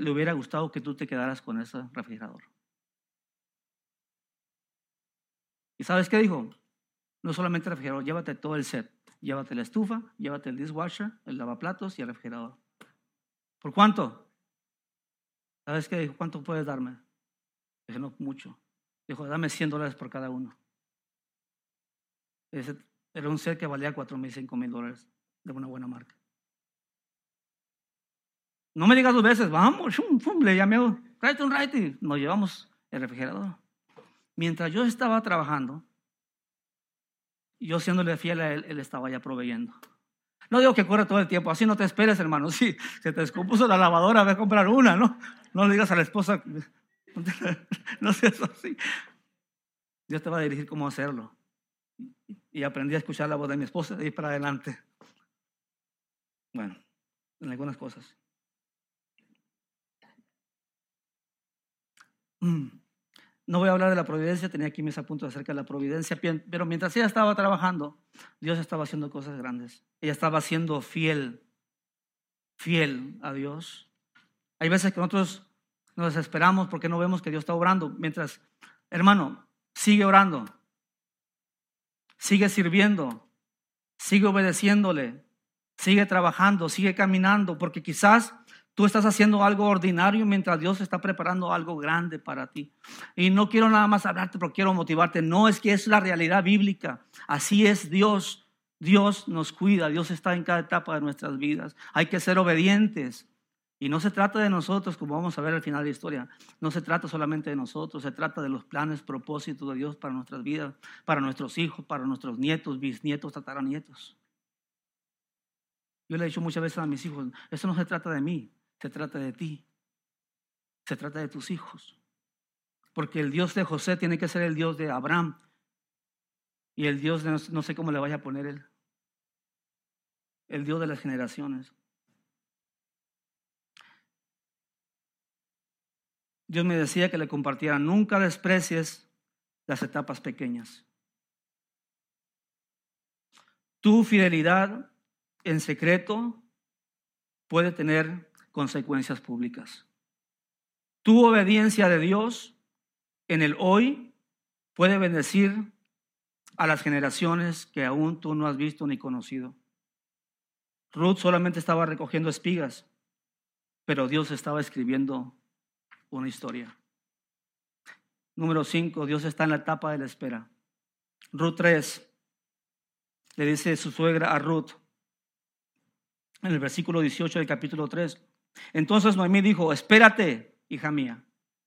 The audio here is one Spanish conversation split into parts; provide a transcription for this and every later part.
le hubiera gustado que tú te quedaras con ese refrigerador. ¿Y sabes qué dijo? No solamente el refrigerador, llévate todo el set. Llévate la estufa, llévate el dishwasher, el lavaplatos y el refrigerador. ¿Por cuánto? ¿Sabes qué dijo? ¿Cuánto puedes darme? Dije, no, mucho. Dijo, dame $100 por cada uno. Ese era un set que valía $4,000, $5,000 de una buena marca. No me digas 2 veces, vamos, le llamé, tráete un ride. Nos llevamos el refrigerador. Mientras yo estaba trabajando, yo siéndole fiel a él, él estaba ya proveyendo. No digo que corre todo el tiempo, así no te esperes, hermano. Si se te descompuso la lavadora, ve a comprar una, ¿no? No le digas a la esposa, no seas así. Dios te va a dirigir cómo hacerlo. Y aprendí a escuchar la voz de mi esposa de ir para adelante. Bueno, en algunas cosas. No voy a hablar de la providencia, tenía aquí mis apuntes acerca de la providencia, pero mientras ella estaba trabajando, Dios estaba haciendo cosas grandes. Ella estaba siendo fiel a Dios. Hay veces que nosotros nos desesperamos porque no vemos que Dios está obrando. Mientras, hermano, sigue orando, sigue sirviendo, sigue obedeciéndole, sigue trabajando, sigue caminando, porque quizás tú estás haciendo algo ordinario mientras Dios está preparando algo grande para ti. Y no quiero nada más hablarte, pero quiero motivarte. No, es que es la realidad bíblica. Así es Dios. Dios nos cuida. Dios está en cada etapa de nuestras vidas. Hay que ser obedientes. Y no se trata de nosotros, como vamos a ver al final de la historia. No se trata solamente de nosotros. Se trata de los planes, propósitos de Dios para nuestras vidas, para nuestros hijos, para nuestros nietos, bisnietos, tataranietos. Yo le he dicho muchas veces a mis hijos, esto no se trata de mí. Se trata de ti, se trata de tus hijos, porque el Dios de José tiene que ser el Dios de Abraham y el Dios de no sé cómo le vaya a poner él, el Dios de las generaciones. Dios me decía que le compartiera, nunca desprecies las etapas pequeñas. Tu fidelidad en secreto puede tener consecuencias públicas. Tu obediencia de Dios en el hoy puede bendecir a las generaciones que aún tú no has visto ni conocido. Ruth solamente estaba recogiendo espigas, pero Dios estaba escribiendo una historia. Número 5, Dios está en la etapa de la espera. Ruth 3, le dice su suegra a Ruth, en el versículo 18 del capítulo 3. Entonces Noemí dijo, espérate, hija mía.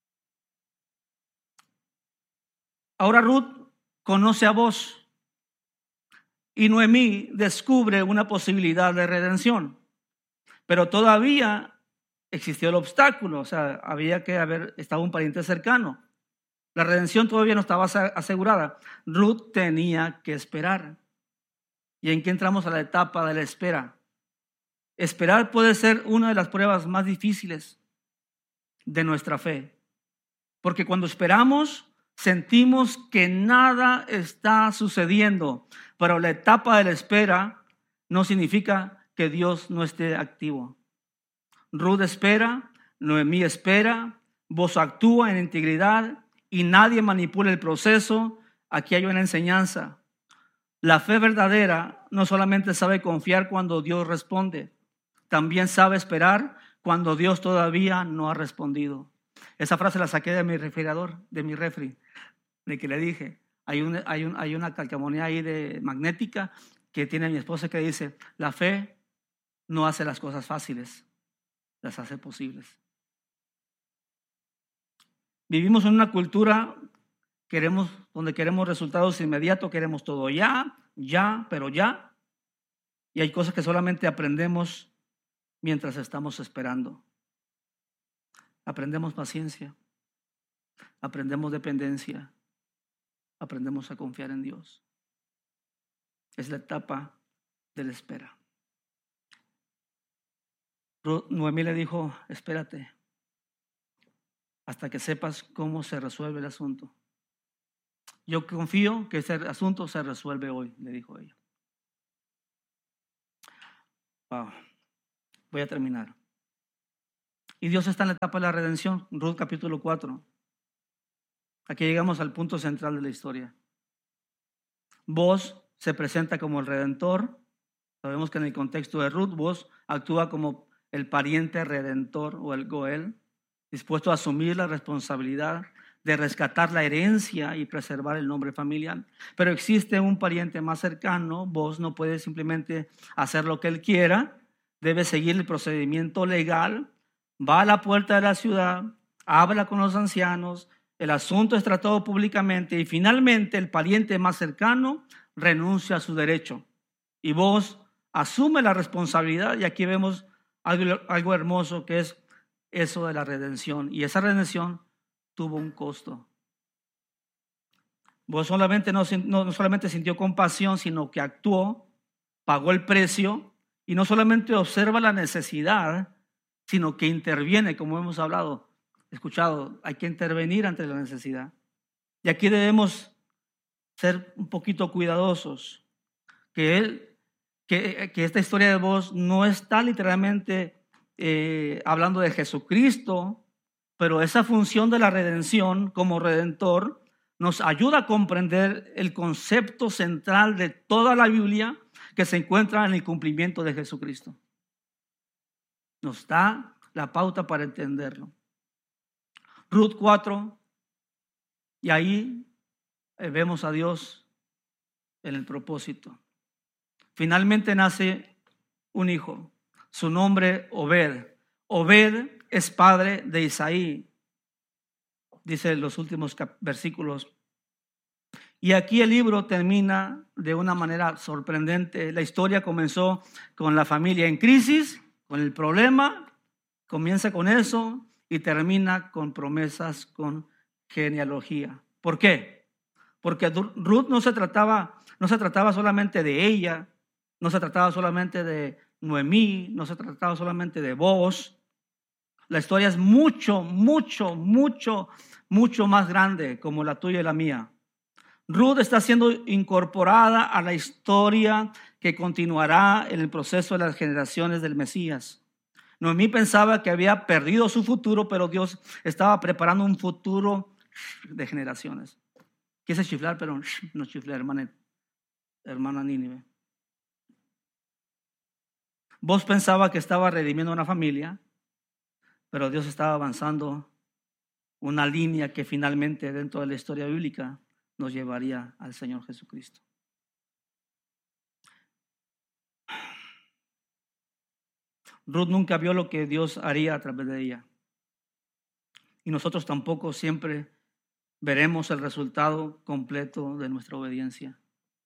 Ahora Ruth conoce a vos y Noemí descubre una posibilidad de redención, pero todavía existió el obstáculo, o sea, había que estaba un pariente cercano. La redención todavía no estaba asegurada. Ruth tenía que esperar. ¿Y en qué entramos a la etapa de la espera? Esperar puede ser una de las pruebas más difíciles de nuestra fe, porque cuando esperamos sentimos que nada está sucediendo, pero la etapa de la espera no significa que Dios no esté activo. Ruth espera, Noemí espera, Boaz actúa en integridad y nadie manipula el proceso. Aquí hay una enseñanza. La fe verdadera no solamente sabe confiar cuando Dios responde, también sabe esperar cuando Dios todavía no ha respondido. Esa frase la saqué de mi refrigerador, de mi refri, de que le dije, hay una calcamonía ahí de magnética que tiene mi esposa que dice, la fe no hace las cosas fáciles, las hace posibles. Vivimos en una cultura donde queremos resultados inmediatos, queremos todo ya, pero ya. Y hay cosas que solamente aprendemos mientras estamos esperando. Aprendemos paciencia, aprendemos dependencia, aprendemos a confiar en Dios. Es la etapa de la espera. Noemí le dijo, espérate hasta que sepas cómo se resuelve el asunto. Yo confío que ese asunto se resuelve hoy, le dijo ella. Wow. Voy a terminar. Y Dios está en la etapa de la redención, Ruth capítulo 4. Aquí llegamos al punto central de la historia. Boaz se presenta como el redentor. Sabemos que en el contexto de Ruth, Boaz actúa como el pariente redentor o el Goel, dispuesto a asumir la responsabilidad de rescatar la herencia y preservar el nombre familiar. Pero existe un pariente más cercano. Boaz no puede simplemente hacer lo que él quiera, debe seguir el procedimiento legal, va a la puerta de la ciudad, habla con los ancianos, el asunto es tratado públicamente y finalmente el pariente más cercano renuncia a su derecho. Y Boaz asume la responsabilidad, y aquí vemos algo hermoso que es eso de la redención. Y esa redención tuvo un costo. Boaz no solamente sintió compasión, sino que actuó, pagó el precio y no solamente observa la necesidad, sino que interviene, como hemos escuchado, hay que intervenir ante la necesidad. Y aquí debemos ser un poquito cuidadosos, que esta historia de Boaz no está literalmente hablando de Jesucristo, pero esa función de la redención como redentor nos ayuda a comprender el concepto central de toda la Biblia que se encuentra en el cumplimiento de Jesucristo. Nos da la pauta para entenderlo. Ruth 4, y ahí vemos a Dios en el propósito. Finalmente nace un hijo, su nombre Obed. Obed es padre de Isaí, dice los últimos versículos. Y aquí el libro termina de una manera sorprendente. La historia comenzó con la familia en crisis, con el problema, comienza con eso y termina con promesas, con genealogía. ¿Por qué? Porque Ruth no se trataba solamente de ella, no se trataba solamente de Noemí, no se trataba solamente de Boaz. La historia es mucho, mucho, mucho, mucho más grande como la tuya y la mía. Ruth está siendo incorporada a la historia que continuará en el proceso de las generaciones del Mesías. Noemí pensaba que había perdido su futuro, pero Dios estaba preparando un futuro de generaciones. Quise chiflar, pero no chiflé, hermana Nínive. Vos pensaba que estaba redimiendo una familia, pero Dios estaba avanzando una línea que finalmente dentro de la historia bíblica nos llevaría al Señor Jesucristo. Ruth nunca vio lo que Dios haría a través de ella. Y nosotros tampoco siempre veremos el resultado completo de nuestra obediencia.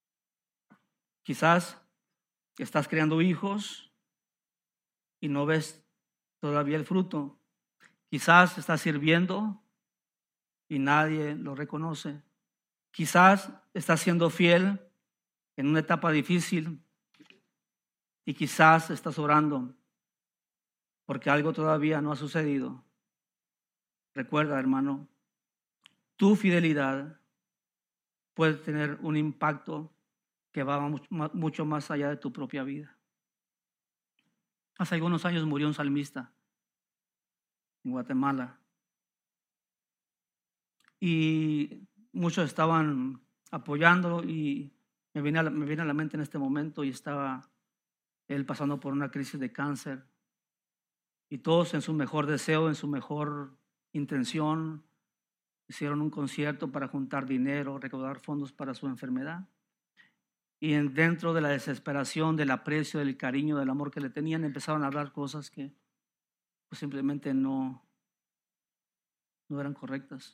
Quizás estás creando hijos y no ves todavía el fruto. Quizás estás sirviendo y nadie lo reconoce. Quizás estás siendo fiel en una etapa difícil y quizás estás orando porque algo todavía no ha sucedido. Recuerda, hermano, tu fidelidad puede tener un impacto que va mucho más allá de tu propia vida. Hace algunos años murió un salmista en Guatemala y muchos estaban apoyándolo y me viene a la mente en este momento y estaba él pasando por una crisis de cáncer y todos en su mejor deseo, en su mejor intención, hicieron un concierto para juntar dinero, recaudar fondos para su enfermedad. Y dentro de la desesperación, del aprecio, del cariño, del amor que le tenían, empezaron a hablar cosas que pues, simplemente no eran correctas.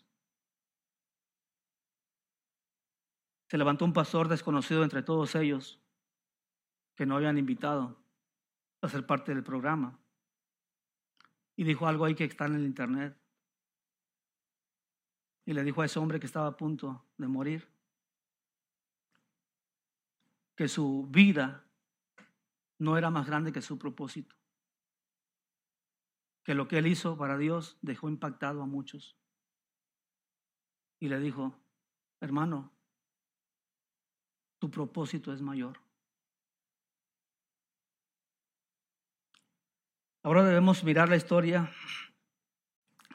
Se levantó un pastor desconocido entre todos ellos que no habían invitado a ser parte del programa. Y dijo algo ahí que está en el internet. Y le dijo a ese hombre que estaba a punto de morir que su vida no era más grande que su propósito. Que lo que él hizo para Dios dejó impactado a muchos. Y le dijo, hermano, tu propósito es mayor. Ahora debemos mirar la historia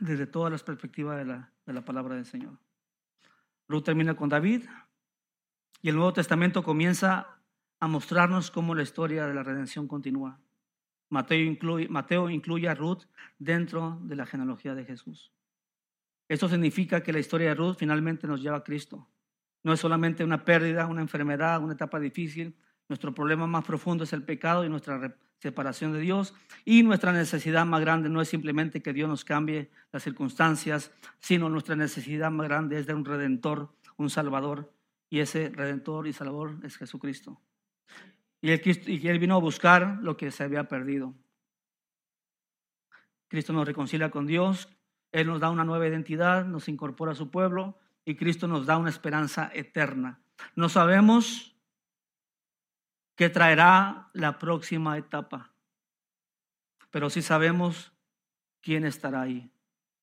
desde todas las perspectivas de la palabra del Señor. Ruth termina con David y el Nuevo Testamento comienza a mostrarnos cómo la historia de la redención continúa. Mateo incluye a Ruth dentro de la genealogía de Jesús. Esto significa que la historia de Ruth finalmente nos lleva a Cristo. No es solamente una pérdida, una enfermedad, una etapa difícil. Nuestro problema más profundo es el pecado y nuestra separación de Dios. Y nuestra necesidad más grande no es simplemente que Dios nos cambie las circunstancias, sino nuestra necesidad más grande es de un Redentor, un Salvador. Y ese Redentor y Salvador es Jesucristo. Y él vino a buscar lo que se había perdido. Cristo nos reconcilia con Dios. Él nos da una nueva identidad, nos incorpora a su pueblo y Cristo nos da una esperanza eterna. No sabemos qué traerá la próxima etapa, pero sí sabemos quién estará ahí.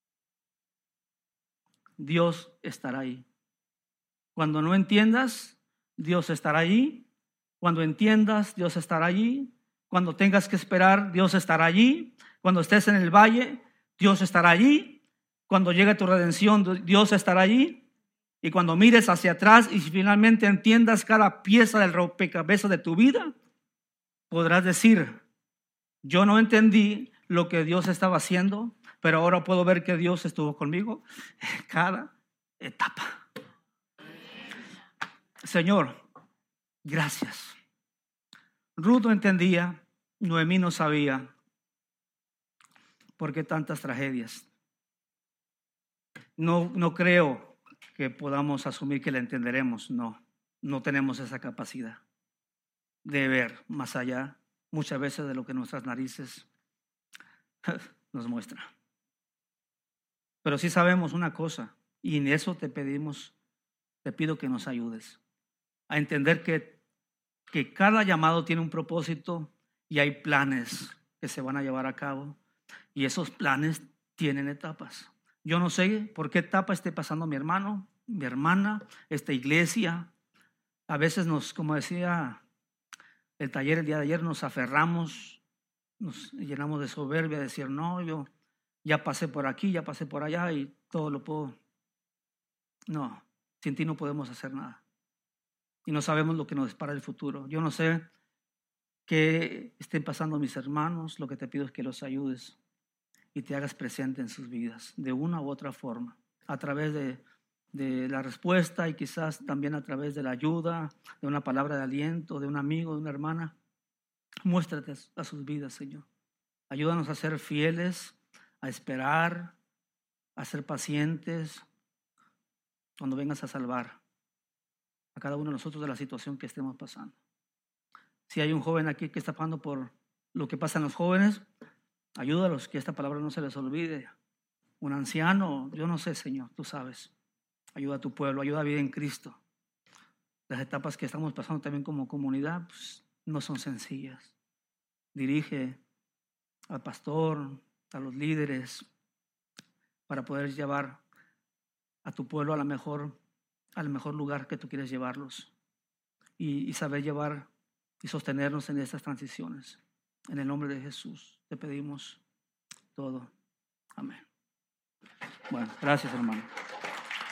Dios estará ahí. Cuando no entiendas, Dios estará allí. Cuando entiendas, Dios estará allí. Cuando tengas que esperar, Dios estará allí. Cuando estés en el valle, Dios estará allí. Cuando llegue tu redención, Dios estará allí. Y cuando mires hacia atrás y finalmente entiendas cada pieza del rompecabezas de tu vida, podrás decir, yo no entendí lo que Dios estaba haciendo, pero ahora puedo ver que Dios estuvo conmigo en cada etapa. Señor, gracias. Ruth no entendía, Noemí no sabía por qué tantas tragedias. No creo que podamos asumir que la entenderemos. No tenemos esa capacidad de ver más allá muchas veces de lo que nuestras narices nos muestran. Pero sí sabemos una cosa, y en eso te pido que nos ayudes a entender que cada llamado tiene un propósito y hay planes que se van a llevar a cabo y esos planes tienen etapas. Yo no sé por qué etapa esté pasando mi hermano, mi hermana, esta iglesia. A veces como decía el taller el día de ayer, nos aferramos, nos llenamos de soberbia, de decir, no, yo ya pasé por aquí, ya pasé por allá y todo lo puedo. No, sin ti no podemos hacer nada. Y no sabemos lo que nos depara el futuro. Yo no sé qué estén pasando mis hermanos, lo que te pido es que los ayudes y te hagas presente en sus vidas de una u otra forma, a través de la respuesta y quizás también a través de la ayuda, de una palabra de aliento, de un amigo, de una hermana. Muéstrate a sus vidas, Señor. Ayúdanos a ser fieles, a esperar, a ser pacientes cuando vengas a salvar a cada uno de nosotros de la situación que estemos pasando. Si hay un joven aquí que está pasando por lo que pasa en los jóvenes, ayúdalos, que esta palabra no se les olvide. Un anciano, yo no sé, Señor, tú sabes. Ayuda a tu pueblo, ayuda a vivir en Cristo. Las etapas que estamos pasando también como comunidad pues, no son sencillas. Dirige al pastor, a los líderes, para poder llevar a tu pueblo al mejor lugar que tú quieres llevarlos. Y saber llevar y sostenernos en estas transiciones. En el nombre de Jesús te pedimos todo. Amén. Bueno, gracias, hermano.